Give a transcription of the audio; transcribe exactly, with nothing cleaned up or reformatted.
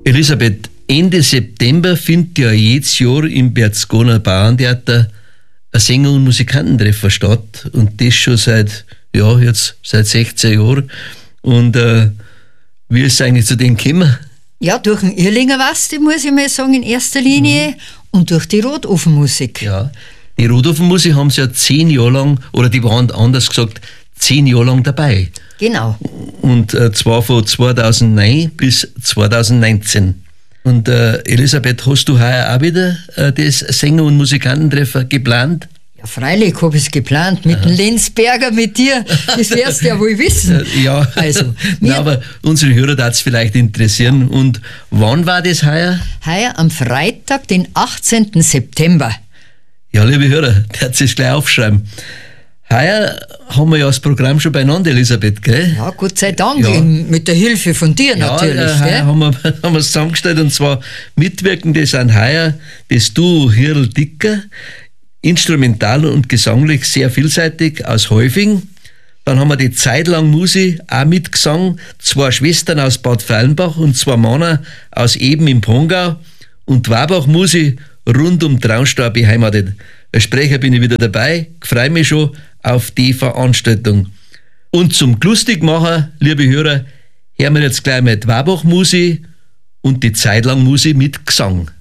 Elisabeth, Ende September findet ja jedes Jahr im Berchtesgadener Bauerntheater ein Sänger- und Musikantentreffer statt. Und das schon seit, ja, jetzt seit sechzehn Jahren. Und äh, wie ist es eigentlich zu dem gekommen? Ja, durch den Irlinger Wasti, muss ich mal sagen, in erster Linie. Mhm. Und durch die Rotofenmusik. Ja, die Rotofenmusik haben sie ja zehn Jahre lang, oder die waren anders gesagt, zehn Jahre lang dabei. Genau. Und äh, zwar von zweitausendneun bis zweitausendneunzehn. Und äh, Elisabeth, hast du heuer auch wieder äh, das Sänger- und Musikantentreffer geplant? Ja, freilich habe ich es geplant, mit dem Lenzberger, mit dir, das wirst du ja wohl wissen. Ja, also, na, aber unsere Hörer darf es vielleicht interessieren. Und wann war das heuer? Heuer am Freitag, den achtzehnten September. Ja, liebe Hörer, der hat sich gleich aufschreiben. Heuer haben wir ja das Programm schon beieinander, Elisabeth, gell? Ja, Gott sei Dank, Ja. in, mit der Hilfe von dir Ja, natürlich. äh, Gell? heuer haben wir, haben wir es zusammengestellt, und zwar Mitwirkende sind heuer das Duo Hirl Dicker, instrumental und gesanglich sehr vielseitig aus Häufing. Dann haben wir die Zeitlang Musi auch mitgesang, zwei Schwestern aus Bad Freilenbach und zwei Männer aus Eben im Pongau und Wabach Musi rund um Traunstein beheimatet. Als Sprecher bin ich wieder dabei, freue mich schon auf die Veranstaltung. Und zum Lustigmachen, liebe Hörer, hören wir jetzt gleich mit Wabach Musi und die Zeitlang Musi mit Gesang.